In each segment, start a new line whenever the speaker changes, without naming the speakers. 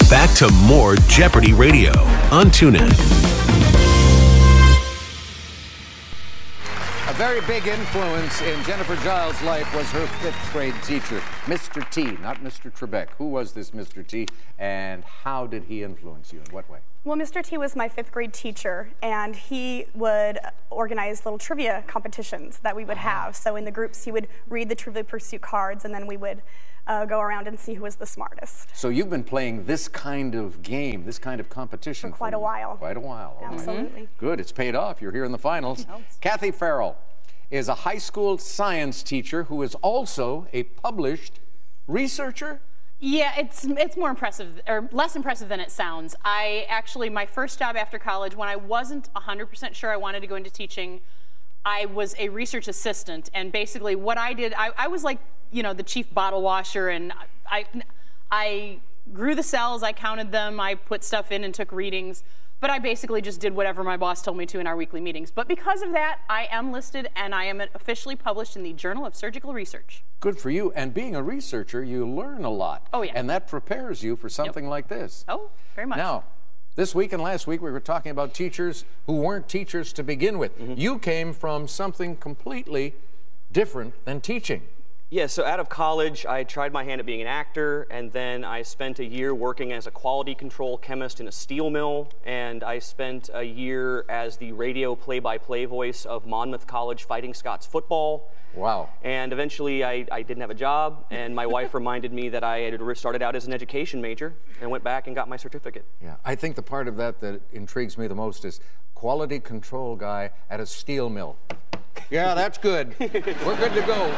Back to more Jeopardy Radio on TuneIn.
A very big influence in Jennifer Giles' life was her 5th grade teacher, Mr. T, not Mr. Trebek. Who was this Mr. T, and how did he influence you? In what way?
Well, Mr. T was my 5th grade teacher, and he would organize little trivia competitions that we would have. So in the groups, he would read the Trivial Pursuit cards, and then we would go around and see who was the smartest.
So you've been playing this kind of game, this kind of competition
for quite a while.
Quite a while.
Absolutely.
Mm-hmm. Good, it's paid off. You're here in the finals. Kathy Farrell is a high school science teacher who is also a published researcher.
Yeah, it's more impressive, or less impressive than it sounds. My first job after college, when I wasn't 100% sure I wanted to go into teaching, I was a research assistant, and basically what I did, I was like, the chief bottle washer, and I grew the cells, I counted them, I put stuff in and took readings, but I basically just did whatever my boss told me to in our weekly meetings. But because of that, I am listed, and I am officially published in the Journal of Surgical Research.
Good for you. And being a researcher, you learn a lot.
Oh, yeah.
And that prepares you for something like this.
Oh, very much.
Now, this week and last week, we were talking about teachers who weren't teachers to begin with. Mm-hmm. You came from something completely different than teaching.
Yeah, so out of college, I tried my hand at being an actor, and then I spent a year working as a quality control chemist in a steel mill, and I spent a year as the radio play-by-play voice of Monmouth College Fighting Scots football.
Wow.
And eventually I didn't have a job, and my wife reminded me that I had started out as an education major and went back and got my certificate.
Yeah, I think the part of that intrigues me the most is quality control guy at a steel mill. Yeah, that's good. We're good to go.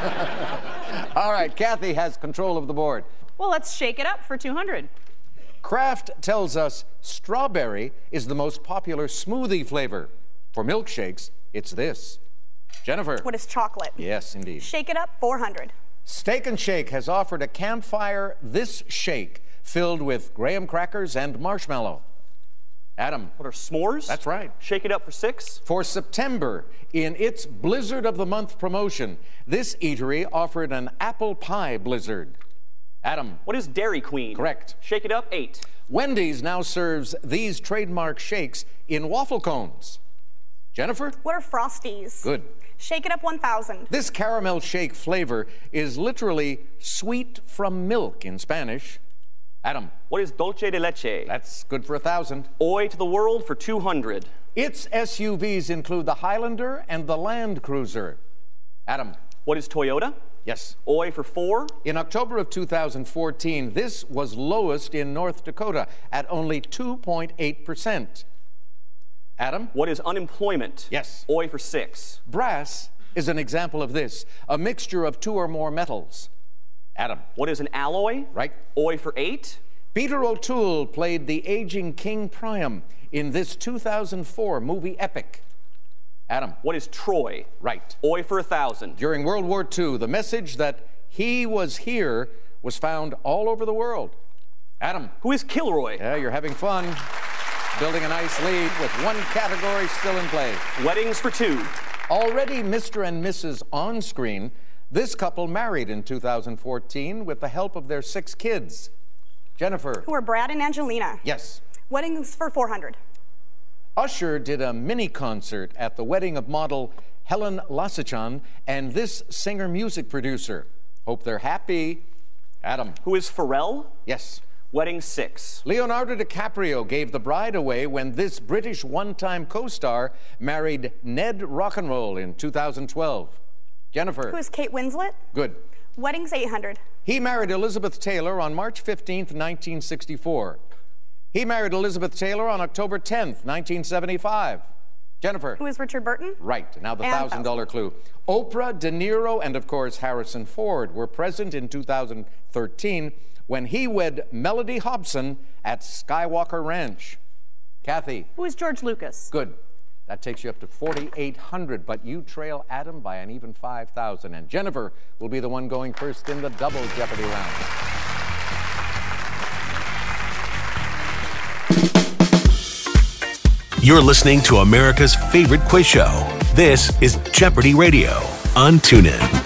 All right, Kathy has control of the board.
Well, let's shake it up for 200.
Kraft tells us strawberry is the most popular smoothie flavor. For milkshakes, it's this. Jennifer.
What is chocolate?
Yes, indeed.
Shake it up, 400.
Steak and Shake has offered a campfire this shake filled with graham crackers and marshmallow. Adam.
What are s'mores?
That's right.
Shake it up for 6.
For September, in its Blizzard of the Month promotion, this eatery offered an apple pie blizzard. Adam.
What is Dairy Queen?
Correct.
Shake it up, 8.
Wendy's now serves these trademark shakes in waffle cones. Jennifer?
What are Frosties?
Good.
Shake it up, 1,000.
This caramel shake flavor is literally sweet from milk in Spanish. Adam.
What is dulce de leche?
That's good for 1,000.
Oi to the world for 200.
Its SUVs include the Highlander and the Land Cruiser. Adam.
What is Toyota?
Yes.
Oi for 4.
In October of 2014, this was lowest in North Dakota at only 2.8%. Adam?
What is unemployment?
Yes.
Oi for 6.
Brass is an example of this, a mixture of 2 or more metals. Adam.
What is an alloy?
Right.
Oi for 8.
Peter O'Toole played the aging King Priam in this 2004 movie epic. Adam.
What is Troy?
Right.
Oi for 1,000.
During World War II, the message that he was here was found all over the world. Adam.
Who is Kilroy?
Yeah, you're having fun. Building a nice lead with one category still in play.
Weddings for 2.
Already Mr. and Mrs. on screen, this couple married in 2014 with the help of their 6 kids. Jennifer.
Who are Brad and Angelina.
Yes.
Weddings for 400.
Usher did a mini concert at the wedding of model Helen Lasichan and this singer music producer. Hope they're happy. Adam.
Who is Pharrell?
Yes.
Wedding 6.
Leonardo DiCaprio gave the bride away when this British one-time co-star married Ned Rock'n'Roll in 2012. Jennifer.
Who is Kate Winslet?
Good.
Weddings 800.
He married Elizabeth Taylor on March 15th, 1964. He married Elizabeth Taylor on October 10th, 1975. Jennifer.
Who is Richard Burton?
Right. Now the
And
$1,000 clue. Oprah, De Niro, and of course Harrison Ford were present in 2013 when he wed Melody Hobson at Skywalker Ranch. Kathy.
Who is George Lucas?
Good. That takes you up to 4,800, but you trail Adam by an even 5,000. And Jennifer will be the one going first in the double Jeopardy round.
You're listening to America's favorite quiz show. This is Jeopardy Radio on TuneIn.